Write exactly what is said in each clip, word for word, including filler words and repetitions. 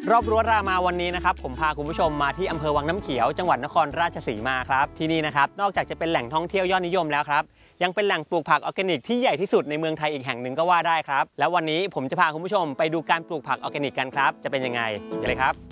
รอบรั้วรามาวันนี้นะครับผมพาคุณผู้ชมมาที่อำเภอวังน้ำเขียวจังหวัดนครราชสีมาครับที่นี่นะครับนอกจากจะเป็นแหล่งท่องเที่ยวยอดนิยมแล้วครับยังเป็นแหล่งปลูกผักออร์แกนิกที่ใหญ่ที่สุดในเมืองไทยอีกแห่งหนึ่งก็ว่าได้ครับแล้ววันนี้ผมจะพาคุณผู้ชมไปดูการปลูกผักออร์แกนิกกันครับจะเป็นยังไงไปเลยครับ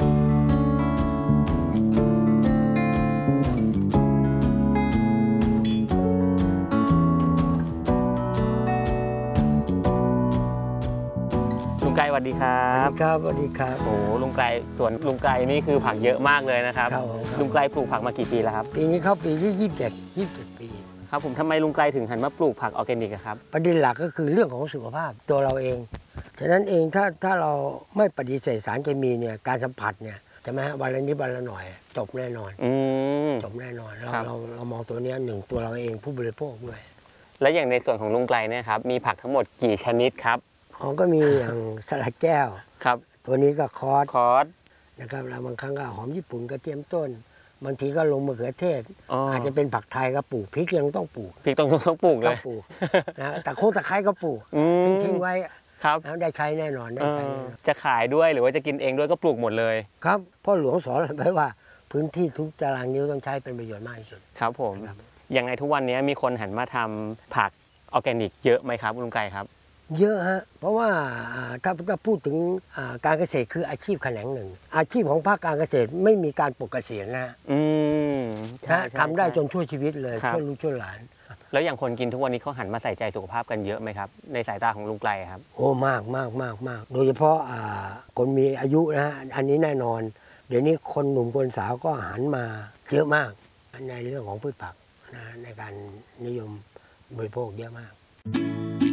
ลุงไกรสวัสดีครับครับสวัสดีครับโอ้ลุงไกรสวนลุงไกรนี่คือผักเยอะมากเลยนะครับลุงไกรปลูกผักมากี่ปีแล้วครับปีนี้เข้าปีที่ยี่สิบเจ็ด ยี่สิบเจ็ดปีครับผมทำไมลุงไกรถึงหันมาปลูกผักออร์แกนิกครับประเด็นหลักก็คือเรื่องของสุขภาพตัวเราเองฉะนั้นเองถ้าถ้าเราไม่ปฏิเสธสารเคมีเนี่ยการสัมผัสเนี่ยใช่ไหมฮะวันละนิดวันละหน่อยจบแน่นอนจบแน่นอนเราเราเรามองตัวนี้หนึ่งตัวเราเองผู้บริโภคด้วยและอย่างในส่วนของลุงไกรเนี่ยครับมีผักทั้งหมดกี่ชนิดครับของก็มีอย่างสลัดแก้วครับตัวนี้ก็คอสคอสนะครับแล้วบางครั้งก็หอมญี่ปุ่นกระเทียมต้นบางทีก็ลงมะเขือเทศ อ, อาจจะเป็นผักไทยก็ปลูกพริกยังต้องปลูกพริกต้องต้องปลูกเลยต้องปลูกนะแต่โคตรไคร้ก็ปลูกทิ้งไว้ครับแล้วได้ใช้แน่นอนได้ใช้จะขายด้วยหรือว่าจะกินเองด้วยก็ปลูกหมดเลยครับพ่อหลวงสอนไว้ว่าพื้นที่ทุกตารางนิ้วต้องใช้เป็นประโยชน์มากที่สุดครับผมอย่างในทุกวันนี้มีคนหันมาทำผักออร์แกนิกเยอะไหมครับลุงไก่ครับเยอะฮะเพราะว่าถ้าถ้าพูดถึงการเกษตรคืออาชีพแขนงหนึ่งอาชีพของภาคการเกษตรไม่มีการปลดเกษียณนะทำได้จนชั่วชีวิตเลยชั่วลูกชั่วหลานแล้วอย่างคนกินทุกวันนี้เขาหันมาใส่ใจสุขภาพกันเยอะไหมครับในสายตาของลุงไกรครับโอ้มากมากมากมากโดยเฉพาะคนมีอายุนะฮะอันนี้แน่นอนเดี๋ยวนี้คนหนุ่มคนสาวก็หันมาเยอะมากในเรื่องของพืชผักนะในการนิยมบริโภคเยอะมาก